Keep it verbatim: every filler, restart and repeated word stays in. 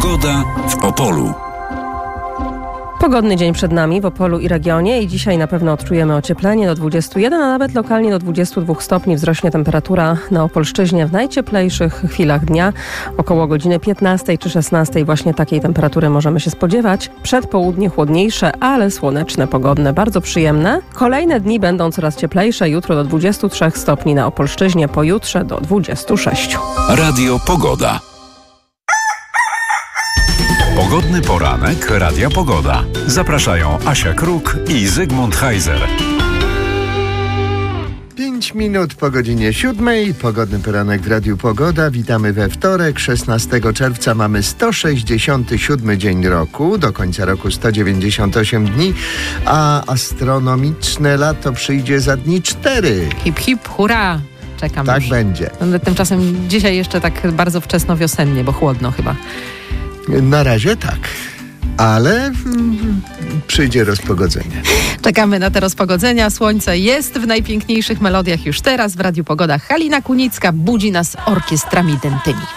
Pogoda w Opolu. Pogodny dzień przed nami w Opolu i regionie i dzisiaj na pewno odczujemy ocieplenie do dwudziestu jeden, a nawet lokalnie do dwudziestu dwóch stopni. Wzrośnie temperatura na Opolszczyźnie w najcieplejszych chwilach dnia. Około godziny piętnastej czy szesnastej właśnie takiej temperatury możemy się spodziewać. Przedpołudnie chłodniejsze, ale słoneczne, pogodne, bardzo przyjemne. Kolejne dni będą coraz cieplejsze. Jutro do dwudziestu trzech stopni na Opolszczyźnie, pojutrze do dwudziestu sześciu. Radio Pogoda. Pogodny poranek Radia Pogoda. Zapraszają Asia Kruk i Zygmunt Heiser. Pięć minut po godzinie siódmej. Pogodny poranek w Radiu Pogoda. Witamy we wtorek, szesnastego czerwca. Mamy sto sześćdziesiąty siódmy dzień roku. Do końca roku sto dziewięćdziesiąt osiem dni. A astronomiczne lato przyjdzie za dni cztery. Hip, hip, hurra! Czekam Tak już. będzie. Tymczasem dzisiaj jeszcze tak bardzo wczesno wiosennie, bo chłodno chyba. Na razie tak. Ale mm, przyjdzie rozpogodzenie. Czekamy na te rozpogodzenia. Słońce jest w najpiękniejszych melodiach już teraz. W Radiu Pogoda Halina Kunicka budzi nas orkiestrami dętymi.